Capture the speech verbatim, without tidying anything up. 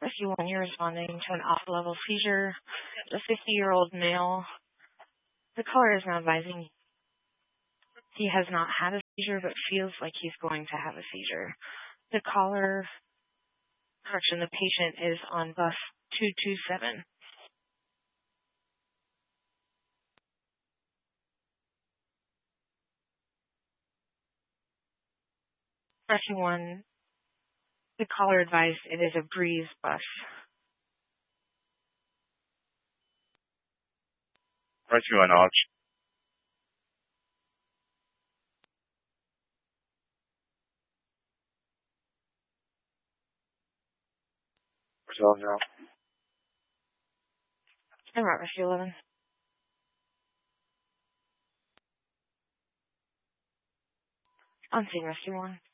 Rescue one, you're responding to an alpha-level seizure. The fifty-year-old male. The caller is now advising he has not had a seizure, but feels like he's going to have a seizure. The caller, correction, the patient is on bus two two seven. Rescue one, the caller advised it is a Breeze bus. Rescue one, Arch. Resolve now. I'm at Rescue eleven. On scene, Rescue one.